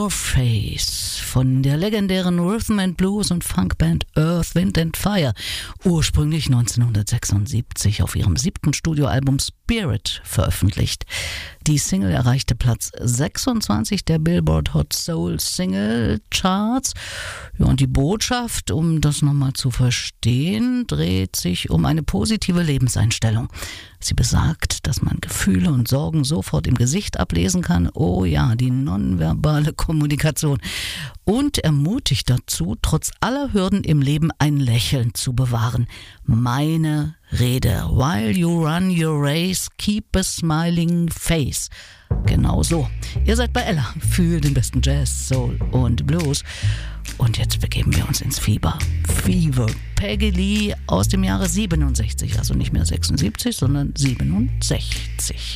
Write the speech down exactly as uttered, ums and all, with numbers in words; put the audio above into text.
Your Face von der legendären Rhythm and Blues und Funkband Earth, Wind and Fire, ursprünglich neunzehnhundertsechsundsiebzig auf ihrem siebten Studioalbum Spirit veröffentlicht. Die Single erreichte Platz sechsundzwanzig der Billboard Hot Soul Single Charts. Ja, und die Botschaft, um das nochmal zu verstehen, dreht sich um eine positive Lebenseinstellung. Sie besagt, dass man Gefühle und Sorgen sofort im Gesicht ablesen kann. Oh ja, die nonverbale Kommunikation. Und ermutigt dazu, trotz aller Hürden im Leben ein Lächeln zu bewahren. Meine Rede. While you run your race, keep a smiling face. Genau so. Ihr seid bei Ella für den besten Jazz, Soul und Blues. Und jetzt begeben wir uns ins Fieber. Fever. Peggy Lee aus dem Jahre siebenundsechzig. Also nicht mehr sechsundsiebzig, sondern siebenundsechzig.